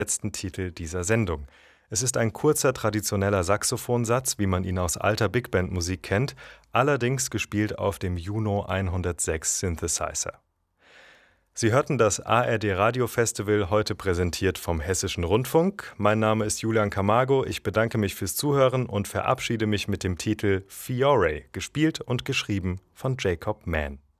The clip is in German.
letzten Titel dieser Sendung. Es ist ein kurzer, traditioneller Saxophonsatz, wie man ihn aus alter Big-Band-Musik kennt, allerdings gespielt auf dem Juno 106 Synthesizer. Sie hörten das ARD-Radio-Festival, heute präsentiert vom Hessischen Rundfunk. Mein Name ist Julian Camargo, ich bedanke mich fürs Zuhören und verabschiede mich mit dem Titel Fiore, gespielt und geschrieben von Jacob Mann.